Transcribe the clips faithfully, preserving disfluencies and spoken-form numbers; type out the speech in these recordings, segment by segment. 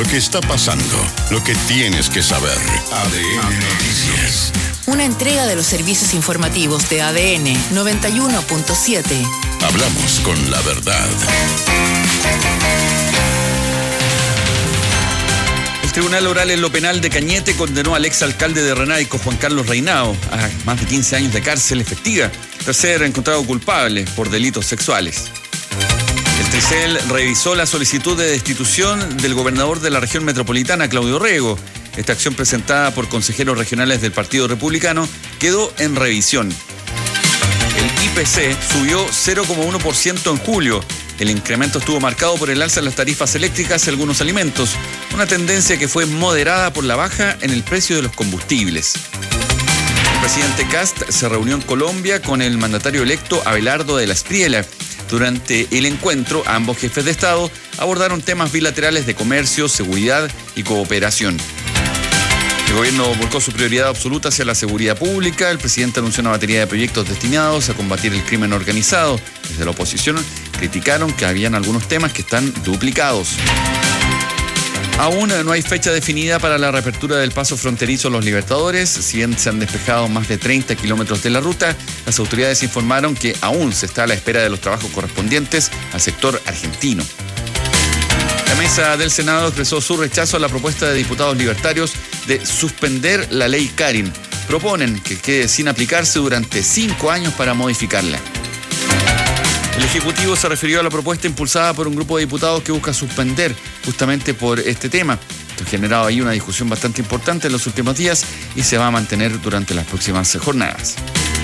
lo que está pasando, lo que tienes que saber. A D N Noticias. Una entrega de los servicios informativos de A D N noventa y uno punto siete. Hablamos con la verdad. El Tribunal Oral en lo Penal de Cañete condenó al exalcalde de Renaico, Juan Carlos Reinao, a más de quince años de cárcel efectiva tras ser encontrado culpable por delitos sexuales. El Tricel revisó la solicitud de destitución del gobernador de la región metropolitana, Claudio Rego. Esta acción presentada por consejeros regionales del Partido Republicano quedó en revisión. El I P C subió cero coma uno por ciento en julio. El incremento estuvo marcado por el alza en las tarifas eléctricas y algunos alimentos, una tendencia que fue moderada por la baja en el precio de los combustibles. El presidente Kast se reunió en Colombia con el mandatario electo Abelardo de la Espriella. Durante el encuentro, ambos jefes de Estado abordaron temas bilaterales de comercio, seguridad y cooperación. El gobierno volcó su prioridad absoluta hacia la seguridad pública. El presidente anunció una batería de proyectos destinados a combatir el crimen organizado. Desde la oposición criticaron que habían algunos temas que están duplicados. Aún no hay fecha definida para la reapertura del paso fronterizo Los Libertadores. Si bien se han despejado más de treinta kilómetros de la ruta, las autoridades informaron que aún se está a la espera de los trabajos correspondientes al sector argentino. La mesa del Senado expresó su rechazo a la propuesta de diputados libertarios de suspender la ley Karin. Proponen que quede sin aplicarse durante cinco años para modificarla. El Ejecutivo se refirió a la propuesta impulsada por un grupo de diputados que busca suspender justamente por este tema. Esto ha generado ahí una discusión bastante importante en los últimos días y se va a mantener durante las próximas jornadas.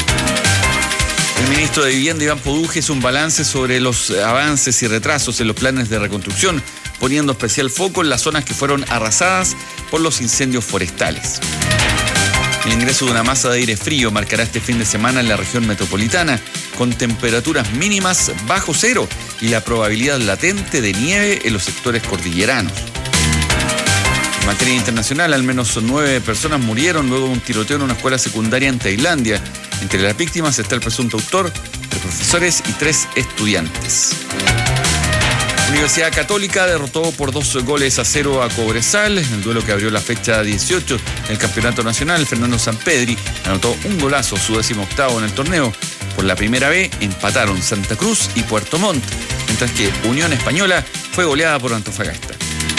El ministro de Vivienda, Iván Poduje, hizo un balance sobre los avances y retrasos en los planes de reconstrucción, poniendo especial foco en las zonas que fueron arrasadas por los incendios forestales. El ingreso de una masa de aire frío marcará este fin de semana en la región metropolitana, con temperaturas mínimas bajo cero y la probabilidad latente de nieve en los sectores cordilleranos. En materia internacional, al menos nueve personas murieron luego de un tiroteo en una escuela secundaria en Tailandia. Entre las víctimas está el presunto autor, tres profesores y tres estudiantes. La Universidad Católica derrotó por dos goles a cero a Cobresal en el duelo que abrió la fecha dieciocho del Campeonato Nacional. Fernando Sampedri anotó un golazo, su décimo octavo en el torneo. Por la primera vez empataron Santa Cruz y Puerto Montt, mientras que Unión Española fue goleada por Antofagasta.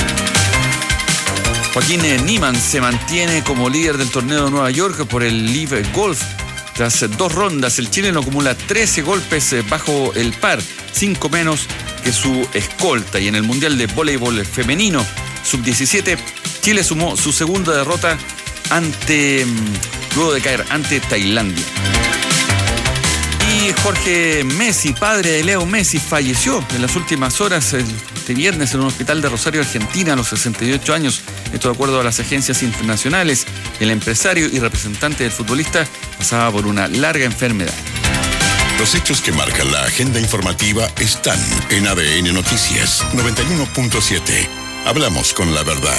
Joaquín Niemann se mantiene como líder del torneo de Nueva York por el Live Golf. Tras dos rondas, el chileno acumula trece golpes bajo el par, cinco menos que su escolta. Y en el Mundial de Voleibol Femenino sub diecisiete, Chile sumó su segunda derrota ante luego de caer ante Tailandia. Y Jorge Messi, padre de Leo Messi, falleció en las últimas horas este viernes en un hospital de Rosario, Argentina, a los sesenta y ocho años. Esto de acuerdo a las agencias internacionales. El empresario y representante del futbolista pasaba por una larga enfermedad. Los hechos que marcan la agenda informativa están en A D N Noticias noventa y uno punto siete. Hablamos con la verdad.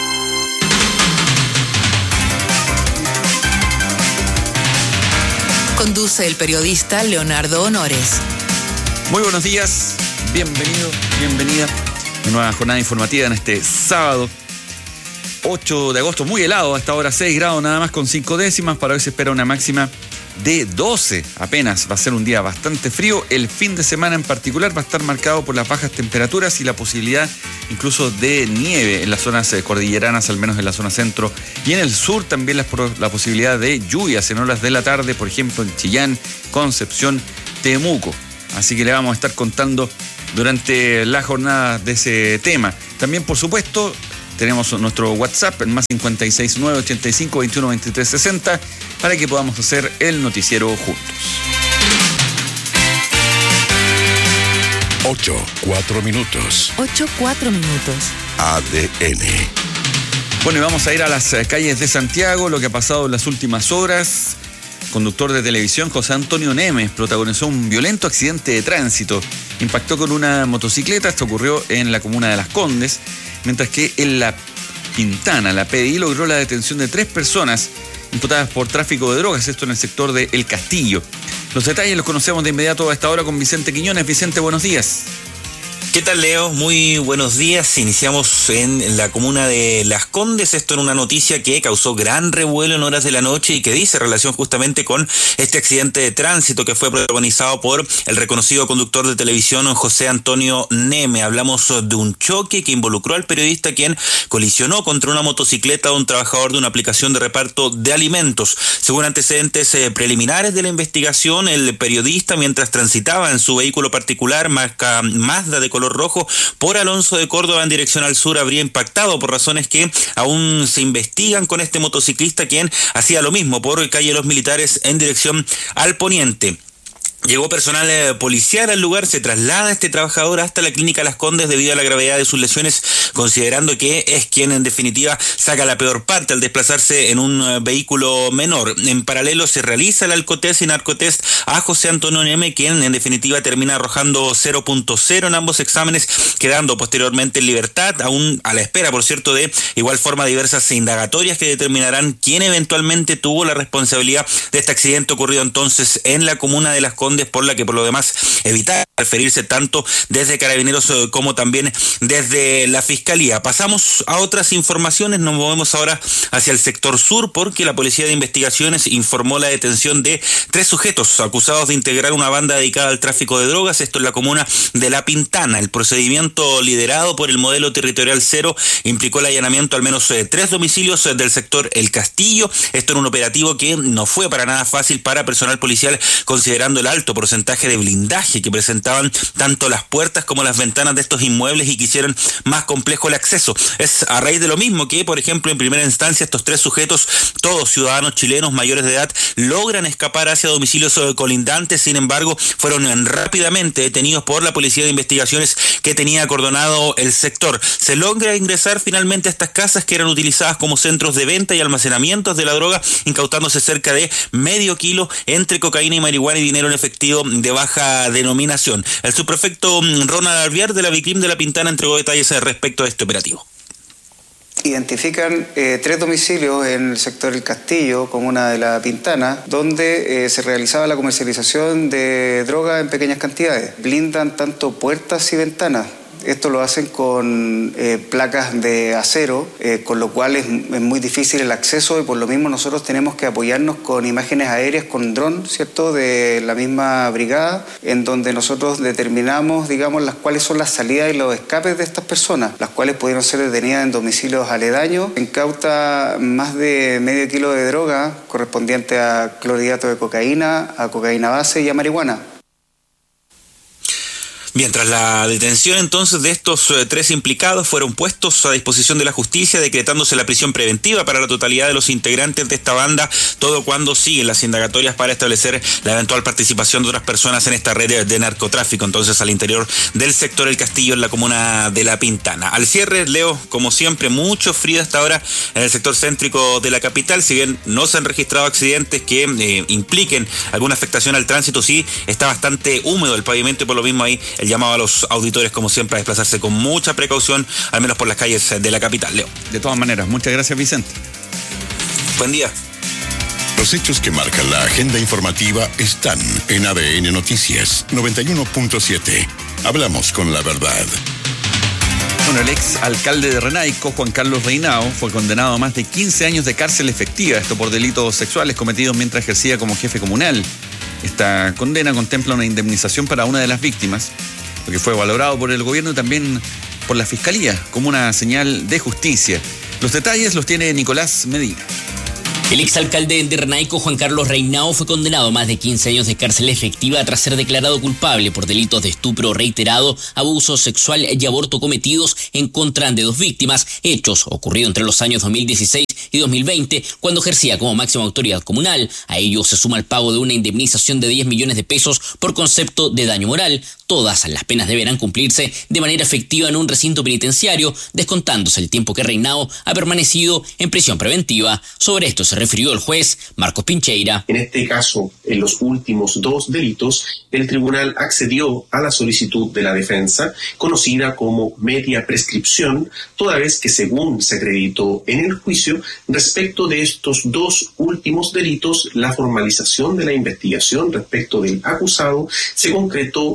Conduce el periodista Leonardo Honores. Muy buenos días, bienvenido, bienvenida. Una nueva jornada informativa en este sábado ocho de agosto, muy helado, hasta ahora seis grados nada más con cinco décimas. Para hoy se espera una máxima de doce apenas. Va a ser un día bastante frío. El fin de semana en particular va a estar marcado por las bajas temperaturas y la posibilidad incluso de nieve en las zonas cordilleranas, al menos en la zona centro. Y en el sur también la, la posibilidad de lluvias en horas de la tarde, por ejemplo en Chillán, Concepción, Temuco. Así que le vamos a estar contando durante la jornada de ese tema. También, por supuesto, tenemos nuestro WhatsApp en más cincuenta y seis, nueve ochenta y cinco, veintiuno, veintitrés, sesenta para que podamos hacer el noticiero juntos. Ocho, cuatro minutos. Ocho, cuatro minutos. A D N. Bueno, y vamos a ir a las calles de Santiago, lo que ha pasado en las últimas horas. Conductor de televisión José Antonio Nemes protagonizó un violento accidente de tránsito. Impactó con una motocicleta. Esto ocurrió en la comuna de Las Condes, mientras que en La Pintana, la P D I logró la detención de tres personas imputadas por tráfico de drogas, esto en el sector de El Castillo. Los detalles los conocemos de inmediato a esta hora con Vicente Quiñones. Vicente, buenos días. ¿Qué tal, Leo? Muy buenos días. Iniciamos en la comuna de Las Condes. Esto en una noticia que causó gran revuelo en horas de la noche y que dice relación justamente con este accidente de tránsito que fue protagonizado por el reconocido conductor de televisión José Antonio Neme. Hablamos de un choque que involucró al periodista, quien colisionó contra una motocicleta de un trabajador de una aplicación de reparto de alimentos. Según antecedentes eh, preliminares de la investigación, el periodista, mientras transitaba en su vehículo particular marca Mazda de color rojo por Alonso de Córdoba en dirección al sur, habría impactado por razones que aún se investigan con este motociclista, quien hacía lo mismo por calle Los Militares en dirección al poniente. Llegó personal eh, policial al lugar, se traslada este trabajador hasta la clínica Las Condes debido a la gravedad de sus lesiones, considerando que es quien en definitiva saca la peor parte al desplazarse en un uh, vehículo menor. En paralelo se realiza el alcotest y narcotest a José Antonio Neme, quien en definitiva termina arrojando cero punto cero en ambos exámenes, quedando posteriormente en libertad, aún a la espera, por cierto, de igual forma diversas indagatorias que determinarán quién eventualmente tuvo la responsabilidad de este accidente ocurrido entonces en la comuna de Las Condes, por la que por lo demás evitar referirse tanto desde Carabineros como también desde la Fiscalía. Pasamos a otras informaciones, nos movemos ahora hacia el sector sur, porque la Policía de Investigaciones informó la detención de tres sujetos acusados de integrar una banda dedicada al tráfico de drogas, esto en la comuna de La Pintana. El procedimiento, liderado por el modelo territorial cero, implicó el allanamiento al menos de tres domicilios del sector El Castillo, esto en un operativo que no fue para nada fácil para personal policial, considerando el alto porcentaje de blindaje que presentaban tanto las puertas como las ventanas de estos inmuebles y que hicieron más complejo el acceso. Es a raíz de lo mismo que, por ejemplo, en primera instancia estos tres sujetos, todos ciudadanos chilenos mayores de edad, logran escapar hacia domicilios colindantes. Sin embargo, fueron rápidamente detenidos por la Policía de Investigaciones, que tenía acordonado el sector. Se logra ingresar finalmente a estas casas, que eran utilizadas como centros de venta y almacenamientos de la droga, incautándose cerca de medio kilo entre cocaína y marihuana y dinero en efectivo de baja denominación. El subprefecto Ronald Alviar de la Vicrim de La Pintana entregó detalles respecto a este operativo. Identifican eh, tres domicilios en el sector El Castillo, comuna de La Pintana, donde eh, se realizaba la comercialización de droga en pequeñas cantidades. Blindan tanto puertas y ventanas. Esto lo hacen con eh, placas de acero, eh, con lo cual es, es muy difícil el acceso, y por lo mismo nosotros tenemos que apoyarnos con imágenes aéreas, con dron, ¿cierto?, de la misma brigada, en donde nosotros determinamos, digamos, las cuáles son las salidas y los escapes de estas personas, las cuales pudieron ser detenidas en domicilios aledaños. Incauta más de medio kilo de droga correspondiente a clorhidrato de cocaína, a cocaína base y a marihuana. Mientras la detención entonces de estos eh, tres implicados, fueron puestos a disposición de la justicia, decretándose la prisión preventiva para la totalidad de los integrantes de esta banda, todo cuando siguen las indagatorias para establecer la eventual participación de otras personas en esta red de, de narcotráfico, entonces al interior del sector El Castillo en la comuna de La Pintana. Al cierre, Leo, como siempre, mucho frío hasta ahora en el sector céntrico de la capital. Si bien no se han registrado accidentes que eh, impliquen alguna afectación al tránsito, sí está bastante húmedo el pavimento, y por lo mismo ahí el llamado a los auditores, como siempre, a desplazarse con mucha precaución, al menos por las calles de la capital. Leo. De todas maneras, muchas gracias, Vicente. Buen día. Los hechos que marcan la agenda informativa están en A D N Noticias noventa y uno punto siete. Hablamos con la verdad. Bueno, el ex alcalde de Renaico, Juan Carlos Reinao, fue condenado a más de quince años de cárcel efectiva, esto por delitos sexuales cometidos mientras ejercía como jefe comunal. Esta condena contempla una indemnización para una de las víctimas, lo que fue valorado por el gobierno y también por la Fiscalía como una señal de justicia. Los detalles los tiene Nicolás Medina. El exalcalde de Renaico, Juan Carlos Reinao, fue condenado a más de quince años de cárcel efectiva tras ser declarado culpable por delitos de estupro reiterado, abuso sexual y aborto cometidos en contra de dos víctimas, hechos ocurridos entre los años dos mil dieciséis y dos mil veinte, cuando ejercía como máxima autoridad comunal. A ello se suma el pago de una indemnización de diez millones de pesos por concepto de daño moral. Todas las penas deberán cumplirse de manera efectiva en un recinto penitenciario, descontándose el tiempo que Reinao ha permanecido en prisión preventiva. Sobre esto se refirió el juez Marcos Pincheira. En este caso, en los últimos dos delitos, el tribunal accedió a la solicitud de la defensa, conocida como media prescripción, toda vez que, según se acreditó en el juicio, respecto de estos dos últimos delitos, la formalización de la investigación respecto del acusado se concretó habiendo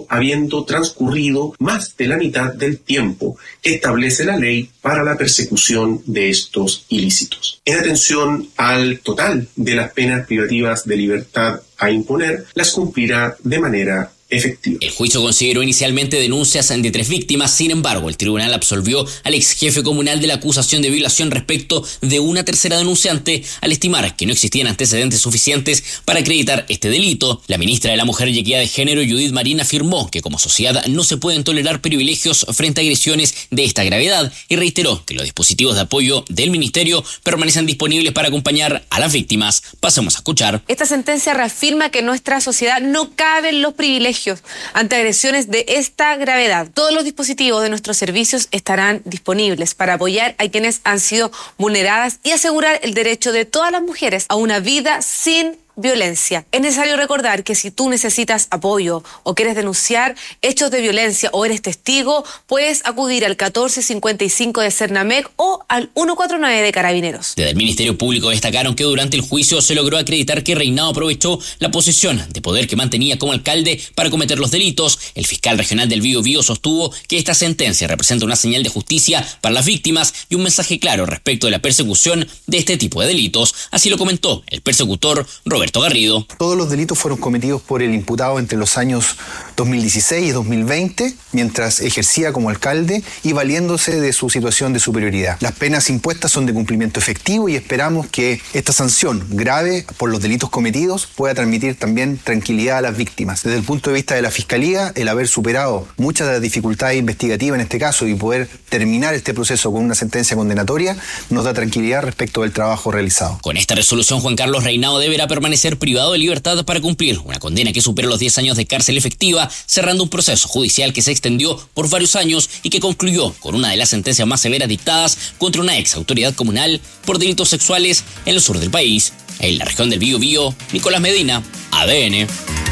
habiendo transcurrido más de la mitad del tiempo que establece la ley para la persecución de estos ilícitos. En atención al total de las penas privativas de libertad a imponer, las cumplirá de manera efectiva. El juicio consideró inicialmente denuncias de tres víctimas, sin embargo, el tribunal absolvió al ex jefe comunal de la acusación de violación respecto de una tercera denunciante, al estimar que no existían antecedentes suficientes para acreditar este delito. La ministra de la Mujer y Equidad de Género, Judith Marín, afirmó que como sociedad no se pueden tolerar privilegios frente a agresiones de esta gravedad y reiteró que los dispositivos de apoyo del ministerio permanecen disponibles para acompañar a las víctimas. Pasemos a escuchar. Esta sentencia reafirma que en nuestra sociedad no caben los privilegios ante agresiones de esta gravedad. Todos los dispositivos de nuestros servicios estarán disponibles para apoyar a quienes han sido vulneradas y asegurar el derecho de todas las mujeres a una vida sin violencia. Es necesario recordar que si tú necesitas apoyo o quieres denunciar hechos de violencia o eres testigo, puedes acudir al catorce cincuenta y cinco de Cernamec o al ciento cuarenta y nueve de Carabineros. Desde el Ministerio Público destacaron que durante el juicio se logró acreditar que Reinao aprovechó la posición de poder que mantenía como alcalde para cometer los delitos. El fiscal regional del Bío Bío sostuvo que esta sentencia representa una señal de justicia para las víctimas y un mensaje claro respecto de la persecución de este tipo de delitos. Así lo comentó el persecutor Roberto Roberto Garrido. Todos los delitos fueron cometidos por el imputado entre los años dos mil dieciséis y dos mil veinte, mientras ejercía como alcalde y valiéndose de su situación de superioridad. Las penas impuestas son de cumplimiento efectivo y esperamos que esta sanción grave por los delitos cometidos pueda transmitir también tranquilidad a las víctimas. Desde el punto de vista de la Fiscalía, el haber superado muchas de las dificultades investigativas en este caso y poder terminar este proceso con una sentencia condenatoria nos da tranquilidad respecto del trabajo realizado. Con esta resolución, Juan Carlos Reinao deberá permanecer privado de libertad para cumplir una condena que supera los diez años de cárcel efectiva, cerrando un proceso judicial que se extendió por varios años y que concluyó con una de las sentencias más severas dictadas contra una ex autoridad comunal por delitos sexuales en el sur del país. En la región del Bío Bío, Nicolás Medina, A D N.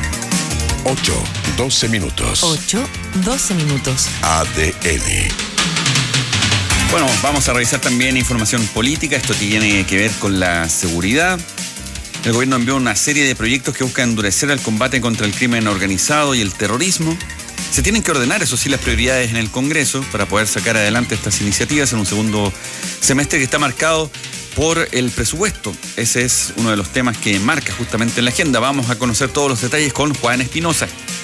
ocho, doce minutos. ocho, doce minutos. A D N. Bueno, vamos a revisar también información política, esto tiene que ver con la seguridad. El gobierno envió una serie de proyectos que buscan endurecer el combate contra el crimen organizado y el terrorismo. Se tienen que ordenar, eso sí, las prioridades en el Congreso para poder sacar adelante estas iniciativas en un segundo semestre que está marcado por el presupuesto. Ese es uno de los temas que marca justamente en la agenda. Vamos a conocer todos los detalles con Juan Espinosa.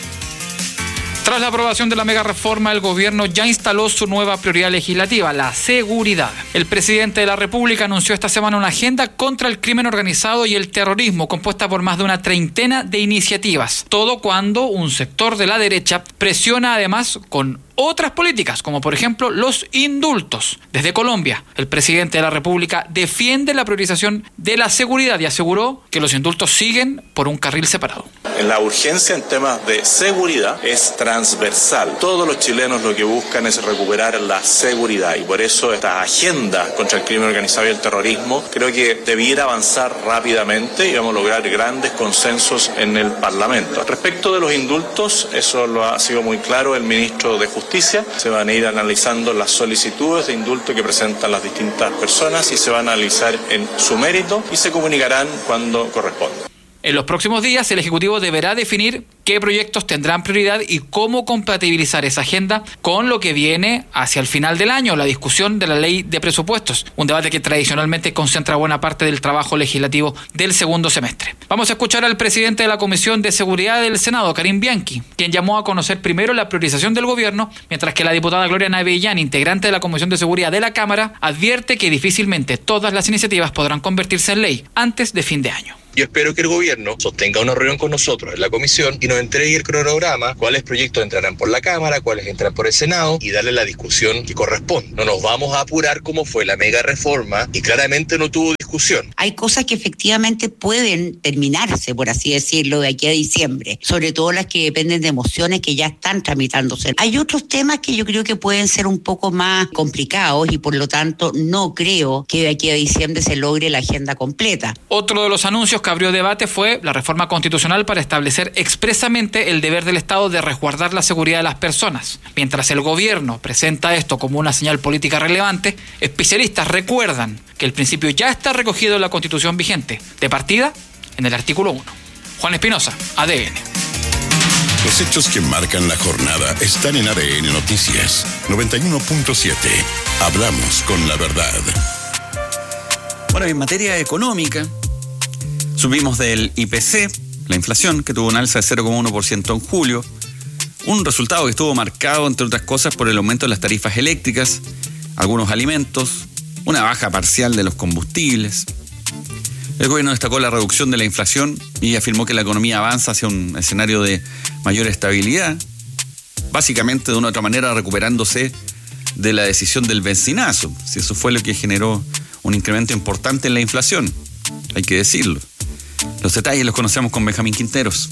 Tras la aprobación de la mega reforma, el gobierno ya instaló su nueva prioridad legislativa, la seguridad. El presidente de la República anunció esta semana una agenda contra el crimen organizado y el terrorismo, compuesta por más de una treintena de iniciativas. Todo cuando un sector de la derecha presiona además con otras políticas, como por ejemplo los indultos. Desde Colombia, el presidente de la República defiende la priorización de la seguridad y aseguró que los indultos siguen por un carril separado. La urgencia en temas de seguridad es transversal. Todos los chilenos lo que buscan es recuperar la seguridad y por eso esta agenda contra el crimen organizado y el terrorismo creo que debiera avanzar rápidamente y vamos a lograr grandes consensos en el Parlamento. Respecto de los indultos, eso lo ha sido muy claro el ministro de Justicia. Se van a ir analizando las solicitudes de indulto que presentan las distintas personas y se van a analizar en su mérito y se comunicarán cuando corresponda. En los próximos días, el Ejecutivo deberá definir qué proyectos tendrán prioridad y cómo compatibilizar esa agenda con lo que viene hacia el final del año, la discusión de la ley de presupuestos, un debate que tradicionalmente concentra buena parte del trabajo legislativo del segundo semestre. Vamos a escuchar al presidente de la Comisión de Seguridad del Senado, Karim Bianchi, quien llamó a conocer primero la priorización del gobierno, mientras que la diputada Gloria Navellán, integrante de la Comisión de Seguridad de la Cámara, advierte que difícilmente todas las iniciativas podrán convertirse en ley antes de fin de año. Yo espero que el gobierno sostenga una reunión con nosotros en la comisión y nos entregue el cronograma, cuáles proyectos entrarán por la Cámara, cuáles entrarán por el Senado y darle la discusión que corresponde. No nos vamos a apurar como fue la mega reforma y claramente no tuvo discusión. Hay cosas que efectivamente pueden terminarse, por así decirlo, de aquí a diciembre, sobre todo las que dependen de mociones que ya están tramitándose. Hay otros temas que yo creo que pueden ser un poco más complicados y por lo tanto no creo que de aquí a diciembre se logre la agenda completa. Otro de los anuncios que abrió debate fue la reforma constitucional para establecer expresamente el deber del Estado de resguardar la seguridad de las personas. Mientras el gobierno presenta esto como una señal política relevante, especialistas recuerdan que el principio ya está recogido en la Constitución vigente, de partida en el artículo uno. Juan Espinosa, A D N. Los hechos que marcan la jornada están en A D N Noticias noventa y uno punto siete. Hablamos con la verdad. Bueno, en materia económica, subimos del I P C, la inflación, que tuvo un alza de cero coma uno por ciento en julio. Un resultado que estuvo marcado, entre otras cosas, por el aumento de las tarifas eléctricas, algunos alimentos, una baja parcial de los combustibles. El gobierno destacó la reducción de la inflación y afirmó que la economía avanza hacia un escenario de mayor estabilidad, básicamente de una u otra manera recuperándose de la decisión del benzinazo, si eso fue lo que generó un incremento importante en la inflación, hay que decirlo. Los detalles los conocemos con Benjamín Quinteros.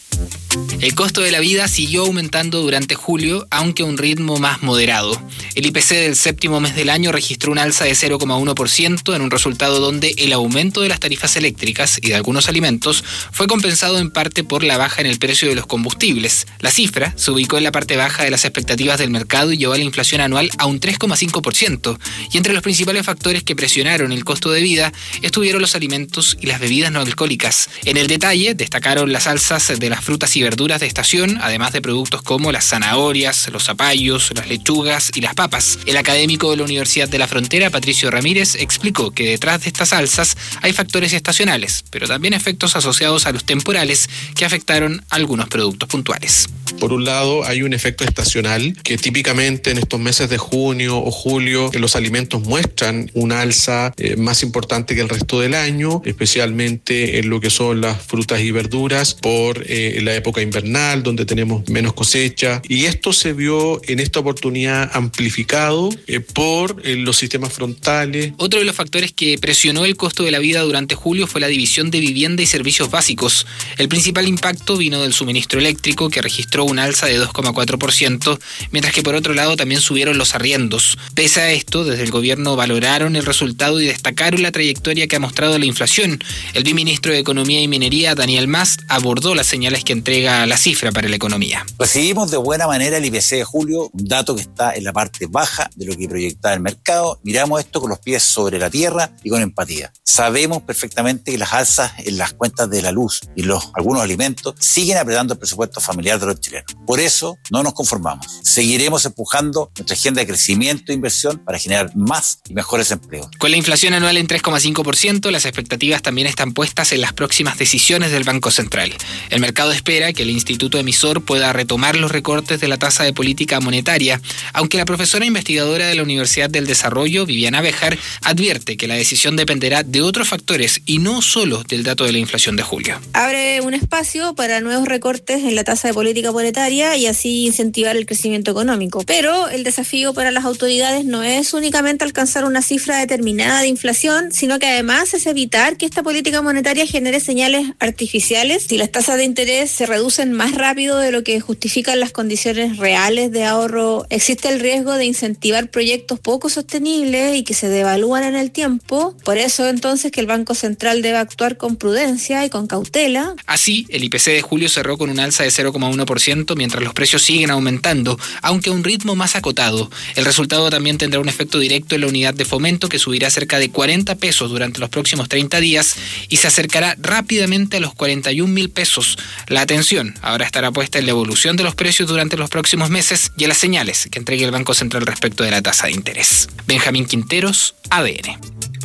El costo de la vida siguió aumentando durante julio, aunque a un ritmo más moderado. El I P C del séptimo mes del año registró un alza de cero coma uno por ciento en un resultado donde el aumento de las tarifas eléctricas y de algunos alimentos fue compensado en parte por la baja en el precio de los combustibles. La cifra se ubicó en la parte baja de las expectativas del mercado y llevó a la inflación anual a un tres coma cinco por ciento. Y entre los principales factores que presionaron el costo de vida estuvieron los alimentos y las bebidas no alcohólicas. En el detalle destacaron las alzas de las frutas y verduras de estación, además de productos como las zanahorias, los zapallos, las lechugas y las papas. El académico de la Universidad de la Frontera, Patricio Ramírez, explicó que detrás de estas alzas hay factores estacionales, pero también efectos asociados a los temporales que afectaron algunos productos puntuales. Por un lado, hay un efecto estacional que típicamente en estos meses de junio o julio los alimentos muestran una alza eh, más importante que el resto del año, especialmente en lo que son las frutas y verduras por eh, la época invernal, donde tenemos menos cosecha. Y esto se vio en esta oportunidad amplificado eh, por eh, los sistemas frontales. Otro de los factores que presionó el costo de la vida durante julio fue la división de vivienda y servicios básicos. El principal impacto vino del suministro eléctrico, que registró un alza de dos coma cuatro por ciento, mientras que por otro lado también subieron los arriendos. Pese a esto, desde el gobierno valoraron el resultado y destacaron la trayectoria que ha mostrado la inflación. El viceministro de Economía y Minería, Daniel Mas, abordó las señales que entrega la cifra para la economía. Recibimos de buena manera el I P C de julio, un dato que está en la parte baja de lo que proyectaba el mercado. Miramos esto con los pies sobre la tierra y con empatía. Sabemos perfectamente que las alzas en las cuentas de la luz y los algunos alimentos siguen apretando el presupuesto familiar de los chilenos. Por eso no nos conformamos. Seguiremos empujando nuestra agenda de crecimiento e inversión para generar más y mejores empleos. Con la inflación anual en tres coma cinco por ciento, las expectativas también están puestas en las próximas decisiones del Banco Central. El mercado espera que el instituto emisor pueda retomar los recortes de la tasa de política monetaria, aunque la profesora investigadora de la Universidad del Desarrollo, Viviana Béjar, advierte que la decisión dependerá de otros factores y no solo del dato de la inflación de julio. Abre un espacio para nuevos recortes en la tasa de política monetaria y así incentivar el crecimiento económico. Pero el desafío para las autoridades no es únicamente alcanzar una cifra determinada de inflación, sino que además es evitar que esta política monetaria genere señales artificiales. Si las tasas de interés se reducen más rápido de lo que justifican las condiciones reales de ahorro, existe el riesgo de incentivar proyectos poco sostenibles y que se devalúan en el tiempo. Por eso entonces que el Banco Central debe actuar con prudencia y con cautela. Así, el I P C de julio cerró con un alza de cero coma uno por ciento, mientras los precios siguen aumentando, aunque a un ritmo más acotado. El resultado también tendrá un efecto directo en la unidad de fomento, que subirá cerca de cuarenta pesos durante los próximos treinta días y se acercará rápidamente a los cuarenta y un mil pesos. La atención ahora estará puesta en la evolución de los precios durante los próximos meses y en las señales que entregue el Banco Central respecto de la tasa de interés. Benjamín Quinteros, A D N.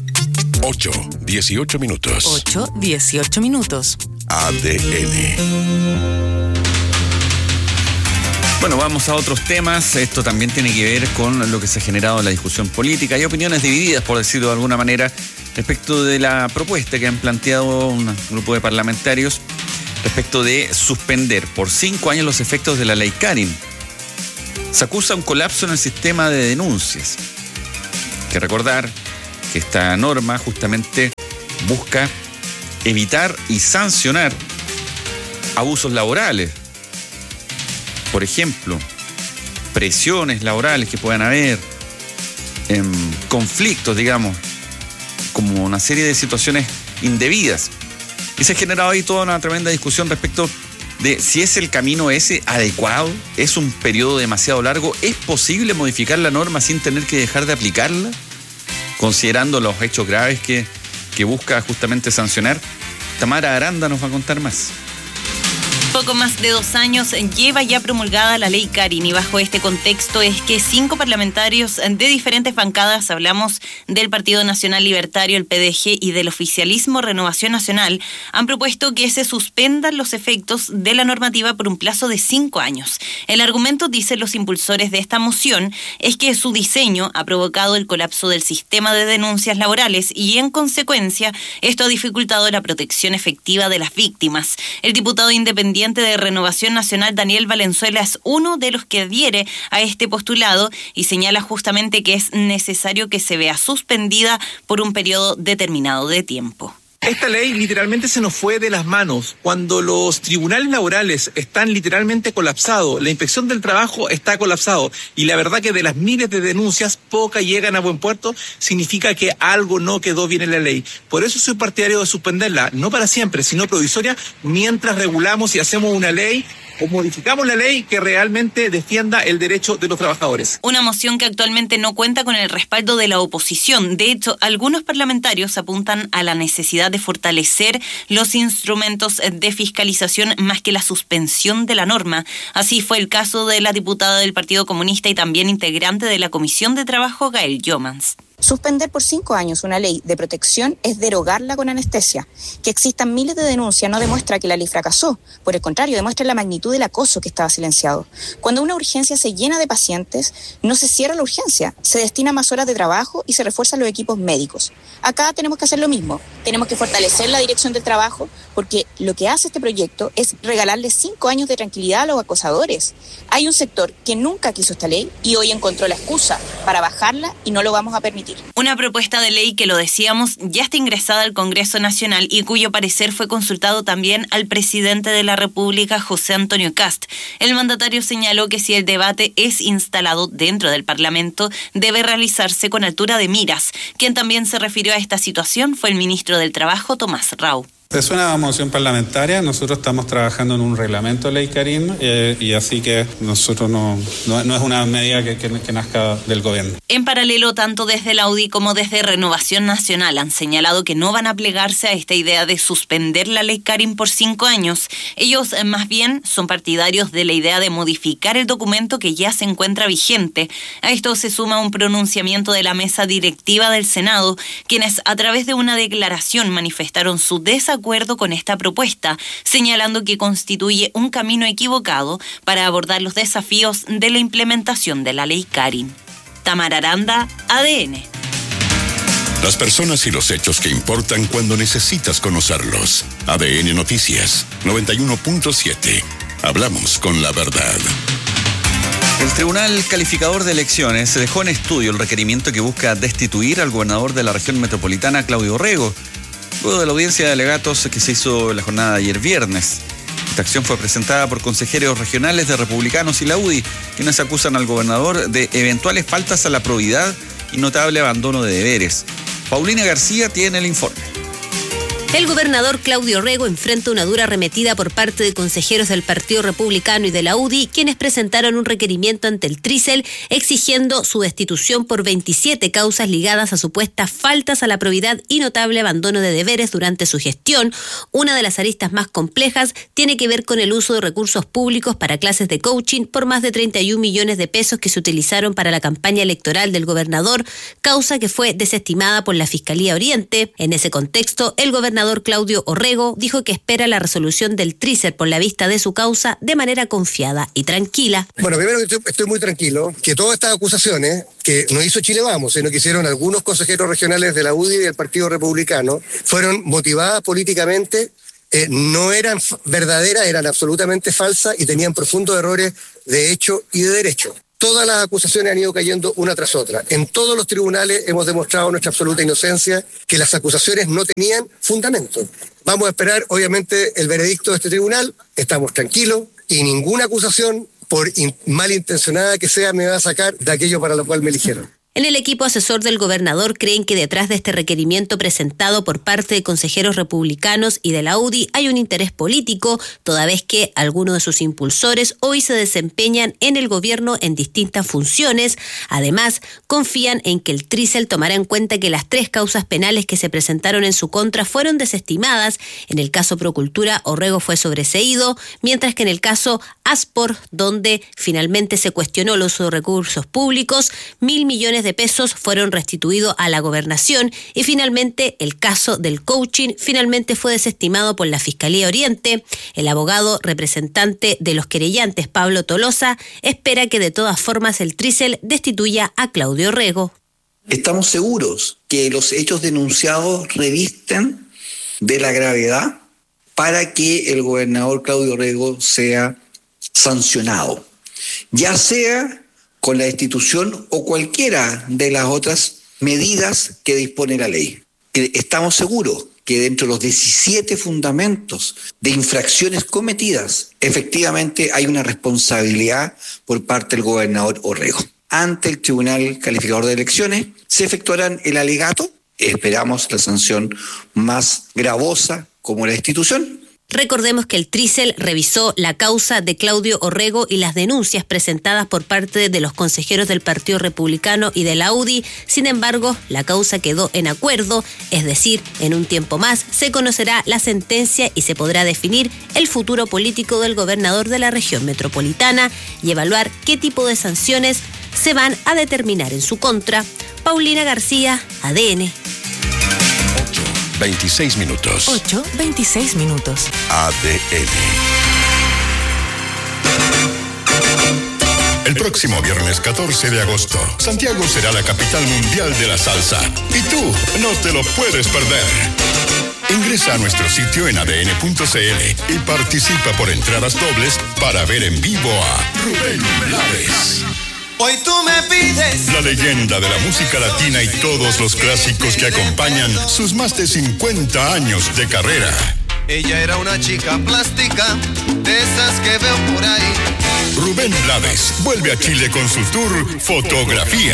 ocho, dieciocho minutos. ocho, dieciocho minutos. A D N. Bueno, vamos a otros temas. Esto también tiene que ver con lo que se ha generado en la discusión política. Hay opiniones divididas, por decirlo de alguna manera, respecto de la propuesta que han planteado un grupo de parlamentarios respecto de suspender por cinco años los efectos de la ley Karin. Se acusa un colapso en el sistema de denuncias. Hay que recordar que esta norma justamente busca evitar y sancionar abusos laborales. Por ejemplo, presiones laborales que puedan haber, en conflictos, digamos, como una serie de situaciones indebidas. Y se ha generado ahí toda una tremenda discusión respecto de si es el camino ese adecuado, es un periodo demasiado largo, ¿es posible modificar la norma sin tener que dejar de aplicarla? Considerando los hechos graves que, que busca justamente sancionar. Tamara Aranda nos va a contar más. Poco más de dos años lleva ya promulgada la ley Karin y bajo este contexto es que cinco parlamentarios de diferentes bancadas, hablamos del Partido Nacional Libertario, el P D G y del oficialismo Renovación Nacional, han propuesto que se suspendan los efectos de la normativa por un plazo de cinco años. El argumento, dicen los impulsores de esta moción, es que su diseño ha provocado el colapso del sistema de denuncias laborales y en consecuencia esto ha dificultado la protección efectiva de las víctimas. El diputado independiente de Renovación Nacional, Daniel Valenzuela, es uno de los que adhiere a este postulado y señala justamente que es necesario que se vea suspendida por un periodo determinado de tiempo. Esta ley literalmente se nos fue de las manos. Cuando los tribunales laborales están literalmente colapsados, la inspección del trabajo está colapsado y la verdad que de las miles de denuncias, pocas llegan a buen puerto, significa que algo no quedó bien en la ley. Por eso soy partidario de suspenderla, no para siempre, sino provisoria, mientras regulamos y hacemos una ley o modificamos la ley que realmente defienda el derecho de los trabajadores. Una moción que actualmente no cuenta con el respaldo de la oposición. De hecho, algunos parlamentarios apuntan a la necesidad de fortalecer los instrumentos de fiscalización más que la suspensión de la norma. Así fue el caso de la diputada del Partido Comunista y también integrante de la Comisión de Trabajo, Gael Jomans. Suspender por cinco años una ley de protección es derogarla con anestesia. Que existan miles de denuncias no demuestra que la ley fracasó. Por el contrario, demuestra la magnitud del acoso que estaba silenciado. Cuando una urgencia se llena de pacientes, no se cierra la urgencia, se destina más horas de trabajo y se refuerzan los equipos médicos. Acá tenemos que hacer lo mismo. Tenemos que fortalecer la dirección del trabajo porque lo que hace este proyecto es regalarle cinco años de tranquilidad a los acosadores. Hay un sector que nunca quiso esta ley y hoy encontró la excusa para bajarla y no lo vamos a permitir. Una propuesta de ley que, lo decíamos, ya está ingresada al Congreso Nacional y cuyo parecer fue consultado también al presidente de la República, José Antonio Kast. El mandatario señaló que si el debate es instalado dentro del Parlamento, debe realizarse con altura de miras. Quien también se refirió a esta situación fue el ministro del Trabajo, Tomás Rau. Es una moción parlamentaria, nosotros estamos trabajando en un reglamento de ley Karin eh, y así que nosotros no, no, no es una medida que, que, que nazca del gobierno. En paralelo, tanto desde la U D I como desde Renovación Nacional han señalado que no van a plegarse a esta idea de suspender la ley Karin por cinco años. Ellos eh, más bien son partidarios de la idea de modificar el documento que ya se encuentra vigente. A esto se suma un pronunciamiento de la mesa directiva del Senado, quienes a través de una declaración manifestaron su desacuerdo acuerdo con esta propuesta, señalando que constituye un camino equivocado para abordar los desafíos de la implementación de la ley Karin. Tamara Aranda, A D N. Las personas y los hechos que importan cuando necesitas conocerlos. A D N Noticias, noventa y uno punto siete. Hablamos con la verdad. El Tribunal Calificador de Elecciones dejó en estudio el requerimiento que busca destituir al gobernador de la región metropolitana, Claudio Rego, luego de la audiencia de alegatos que se hizo la jornada de ayer viernes. Esta acción fue presentada por consejeros regionales de Republicanos y la U D I, quienes acusan al gobernador de eventuales faltas a la probidad y notable abandono de deberes. Paulina García tiene el informe. El gobernador Claudio Rego enfrenta una dura arremetida por parte de consejeros del Partido Republicano y de la U D I, quienes presentaron un requerimiento ante el Trícel exigiendo su destitución por veintisiete causas ligadas a supuestas faltas a la probidad y notable abandono de deberes durante su gestión. Una de las aristas más complejas tiene que ver con el uso de recursos públicos para clases de coaching por más de treinta y un millones de pesos que se utilizaron para la campaña electoral del gobernador, causa que fue desestimada por la Fiscalía Oriente. En ese contexto, el gobernador Claudio Orrego dijo que espera la resolución del Trícer por la vista de su causa de manera confiada y tranquila. Bueno, primero que estoy, estoy muy tranquilo, que todas estas acusaciones que no hizo Chile Vamos, sino que hicieron algunos consejeros regionales de la U D I y del Partido Republicano, fueron motivadas políticamente, eh, no eran verdaderas, eran absolutamente falsas y tenían profundos errores de hecho y de derecho. Todas las acusaciones han ido cayendo una tras otra. En todos los tribunales hemos demostrado nuestra absoluta inocencia, que las acusaciones no tenían fundamento. Vamos a esperar, obviamente, el veredicto de este tribunal. Estamos tranquilos y ninguna acusación, por in- malintencionada que sea, me va a sacar de aquello para lo cual me eligieron. En el equipo asesor del gobernador creen que detrás de este requerimiento presentado por parte de consejeros republicanos y de la U D I hay un interés político, toda vez que algunos de sus impulsores hoy se desempeñan en el gobierno en distintas funciones. Además, confían en que el Trícel tomará en cuenta que las tres causas penales que se presentaron en su contra fueron desestimadas. En el caso Procultura, Orrego fue sobreseído, mientras que en el caso Aspor, donde finalmente se cuestionó el uso de recursos públicos, mil millones de pesos fueron restituidos a la gobernación y finalmente el caso del coaching finalmente fue desestimado por la Fiscalía Oriente. El abogado representante de los querellantes, Pablo Tolosa, espera que de todas formas el Trícel destituya a Claudio Orrego. Estamos seguros que los hechos denunciados revisten de la gravedad para que el gobernador Claudio Orrego sea sancionado, ya sea con la destitución o cualquiera de las otras medidas que dispone la ley. Estamos seguros que dentro de los diecisiete fundamentos de infracciones cometidas, efectivamente hay una responsabilidad por parte del gobernador Orrego. Ante el Tribunal Calificador de Elecciones se efectuarán el alegato, esperamos la sanción más gravosa como la destitución. Recordemos que el Trícel revisó la causa de Claudio Orrego y las denuncias presentadas por parte de los consejeros del Partido Republicano y de la U D I. Sin embargo, la causa quedó en acuerdo, es decir, en un tiempo más se conocerá la sentencia y se podrá definir el futuro político del gobernador de la región metropolitana y evaluar qué tipo de sanciones se van a determinar en su contra. Paulina García, A D N. veintiséis minutos. ocho, veintiséis minutos. A D N. El próximo viernes catorce de agosto, Santiago será la capital mundial de la salsa. Y tú no te lo puedes perder. Ingresa a nuestro sitio en A D N punto C L y participa por entradas dobles para ver en vivo a Rubén Blades. Hoy tú me pides la leyenda de la música latina y todos los clásicos que acompañan sus más de cincuenta años de carrera. Ella era una chica plástica, de esas que veo por ahí. Rubén Blades vuelve a Chile con su tour Fotografía.